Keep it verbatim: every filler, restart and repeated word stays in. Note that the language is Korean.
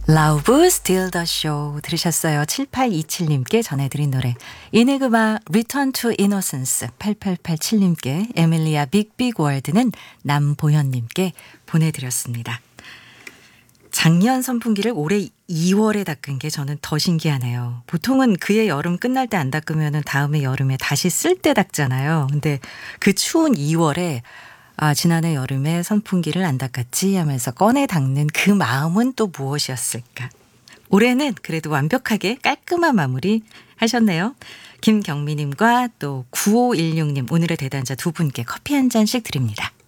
Love Still the Show 들으셨어요. 칠팔이칠님께 전해드린 노래 이네그마 Return to Innocence 팔팔팔칠님께 에밀리아 빅빅월드는 남보현님께 보내드렸습니다. 작년 선풍기를 올해 이월에 닦은 게 저는 더 신기하네요. 보통은 그해 여름 끝날 때 안 닦으면 다음에 여름에 다시 쓸 때 닦잖아요. 근데 그 추운 이월에 아, 지난해 여름에 선풍기를 안 닦았지 하면서 꺼내 닦는 그 마음은 또 무엇이었을까? 올해는 그래도 완벽하게 깔끔한 마무리 하셨네요. 김경미님과 또 구오일육님 오늘의 대단자 두 분께 커피 한 잔씩 드립니다.